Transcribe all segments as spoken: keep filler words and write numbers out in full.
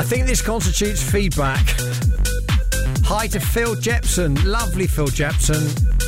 think this constitutes feedback. Hi to Phil Jepson. Lovely Phil Jepson.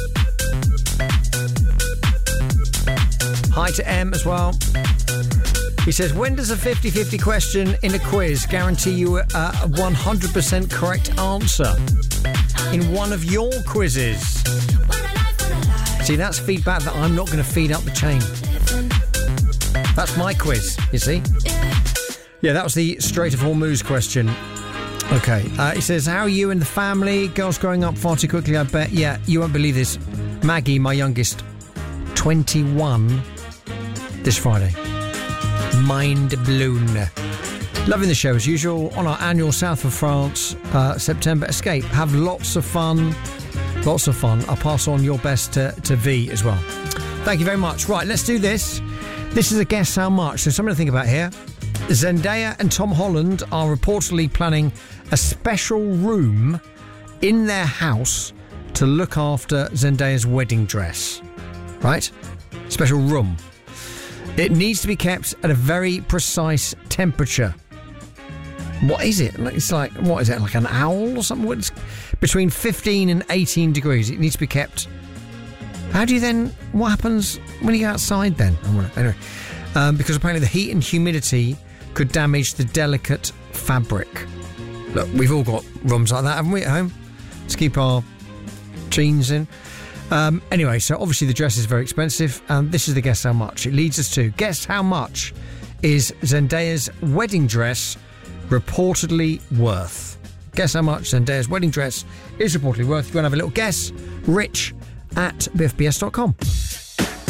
Hi to M as well. He says, when does a fifty-fifty question in a quiz guarantee you a one hundred percent correct answer in one of your quizzes? See, that's feedback that I'm not going to feed up the chain. That's my quiz, you see. Yeah, that was the Strait of Hormuz question. Okay, uh, he says, how are you and the family? Girls growing up far too quickly, I bet. Yeah, you won't believe this. Maggie, my youngest, twenty-one this Friday. Mind blown. Loving the show as usual on our annual South of France uh, September escape. Have lots of fun. Lots of fun. I'll pass on your best to, to V as well. Thank you very much. Right, let's do this. This is a guess how much. So something to think about here. Zendaya and Tom Holland are reportedly planning a special room in their house to look after Zendaya's wedding dress. Right? Special room. It needs to be kept at a very precise temperature. What is it? It's like, what is it, like an owl or something? It's between fifteen and eighteen degrees. It needs to be kept. How do you then, what happens when you go outside then? Anyway, um, because apparently the heat and humidity could damage the delicate fabric. Look, we've all got rooms like that, haven't we, at home? Let's keep our jeans in. Um, anyway, so obviously the dress is very expensive, and this is the guess how much. It leads us to guess how much is Zendaya's wedding dress reportedly worth. Guess how much Zendaya's wedding dress is reportedly worth. If you want to have a little guess, rich at biff b s dot com.